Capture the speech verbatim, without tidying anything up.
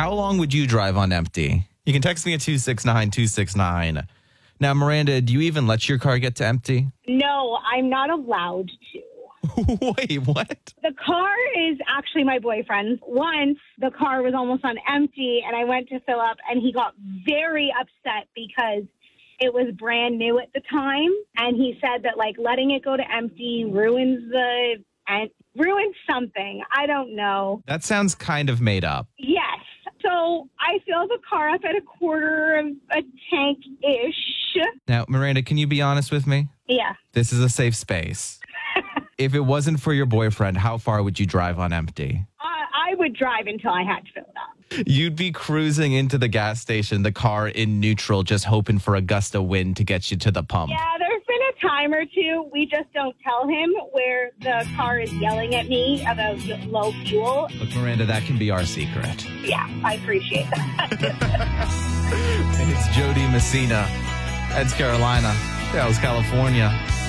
How long would you drive on empty? You can text me at two six nine two six nine. Now, Miranda, do you even let your car get to empty? No, I'm not allowed to. Wait, what? The car is actually my boyfriend's. Once the car was almost on empty and I went to fill up and he got very upset because it was brand new at the time. And he said that like letting it go to empty ruins the, and ruins something. I don't know. That sounds kind of made up. Yes. So I filled the car up at a quarter of a tank-ish. Now, Miranda, can you be honest with me? Yeah. This is a safe space. If it wasn't for your boyfriend, how far would you drive on empty? I, I would drive until I had to fill it up. You'd be cruising into the gas station, the car in neutral, just hoping for a gust of wind to get you to the pump. Yeah, there's been a time or two. We just don't tell him where the car is yelling at me about low fuel. Look, Miranda, that can be our secret. Yeah, I appreciate that. It's Jody Messina, Ed's Carolina, Dallas, California.